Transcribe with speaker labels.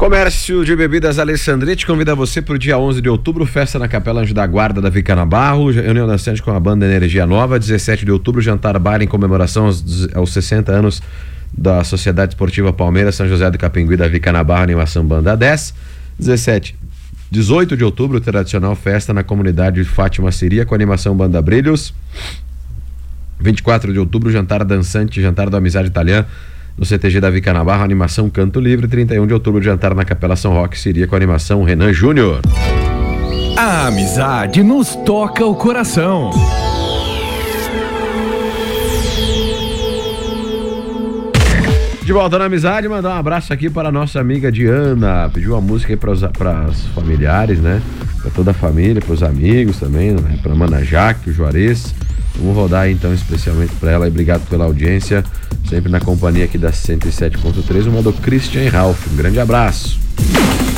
Speaker 1: Comércio de Bebidas Alessandrite convida você para o dia 11 de outubro, festa na Capela Anjo da Guarda da Vicana Barro, reunião dançante com a banda Energia Nova. 17 de outubro, jantar bar em comemoração aos 60 anos da Sociedade Esportiva Palmeiras, São José do Capingui da Vicana Barro, animação Banda 10. 18 de outubro, tradicional festa na comunidade de Fátima Siria com animação Banda Brilhos. 24 de outubro, jantar dançante, jantar da Amizade Italiana no CTG da Vicana Barro, animação Canto Livre. 31 de outubro, jantar na Capela São Roque Siria com animação Renan Júnior.
Speaker 2: A amizade nos toca o coração.
Speaker 1: De volta na amizade, mandar um abraço aqui para a nossa amiga Diana. Pediu uma música aí para os familiares, né? Para toda a família, para os amigos também, né? Para a Mana Jaque, o Juarez. Vamos rodar aí, então, especialmente para ela. E obrigado pela audiência, sempre na companhia aqui da 107.3, uma do Christian e Ralph. Um grande abraço.